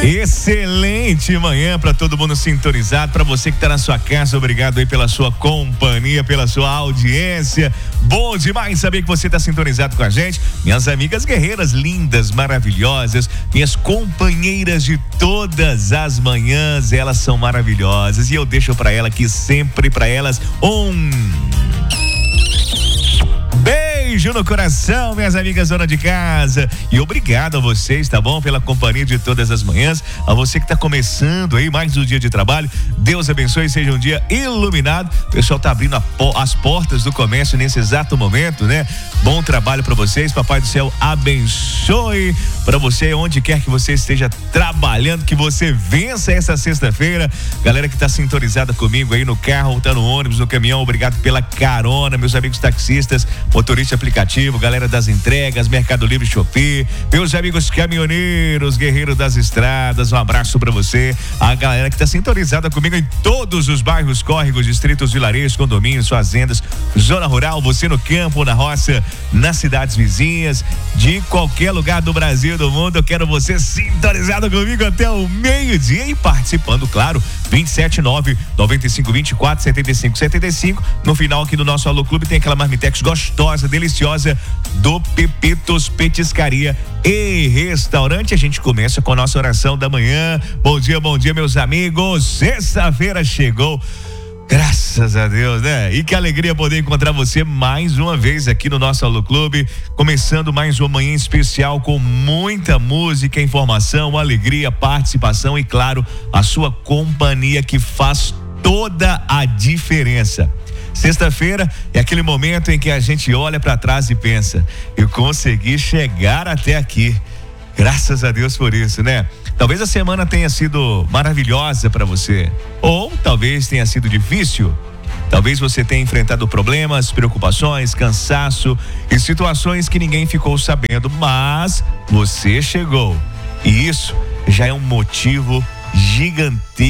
Excelente manhã para todo mundo sintonizado, para você que está na sua casa, obrigado aí pela sua companhia, pela sua audiência. Bom demais saber que você está sintonizado com a gente. Minhas amigas guerreiras lindas, maravilhosas, minhas companheiras de todas as manhãs, elas são maravilhosas e eu deixo para ela aqui sempre para elas beijo no coração, minhas amigas dona de casa. E obrigado a vocês, tá bom? Pela companhia de todas as manhãs. A você que tá começando aí mais um dia de trabalho. Deus abençoe, seja um dia iluminado. O pessoal tá abrindo as portas do comércio nesse exato momento, né? Bom trabalho pra vocês. Papai do céu abençoe pra você, onde quer que você esteja trabalhando, que você vença essa sexta-feira. Galera que tá sintonizada comigo aí no carro, tá no ônibus, no caminhão, obrigado pela carona, meus amigos taxistas, motorista aplicativo, galera das entregas, Mercado Livre, Shopee, meus amigos caminhoneiros, guerreiros das estradas, um abraço pra você, a galera que tá sintonizada comigo em todos os bairros, córregos, distritos, vilarejos, condomínios, fazendas, zona rural, você no campo, na roça, nas cidades vizinhas, de qualquer lugar do Brasil, do mundo, eu quero você sintonizado comigo até o meio-dia e participando, claro, 279-9524-7575, no final aqui do nosso Alô Clube tem aquela marmitex gostosa, deliciosa do Pepitos Petiscaria e Restaurante. A gente começa com a nossa oração da manhã. Bom dia, meus amigos. Sexta-feira chegou. Graças a Deus, né? E que alegria poder encontrar você mais uma vez aqui no nosso Alô Clube, começando mais uma manhã especial com muita música, informação, alegria, participação e, claro, a sua companhia que faz toda a diferença. Sexta-feira é aquele momento em que a gente olha para trás e pensa: eu consegui chegar até aqui. Graças a Deus por isso, né? Talvez a semana tenha sido maravilhosa para você, ou talvez tenha sido difícil. Talvez você tenha enfrentado problemas, preocupações, cansaço e situações que ninguém ficou sabendo, mas você chegou. E isso já é um motivo gigantesco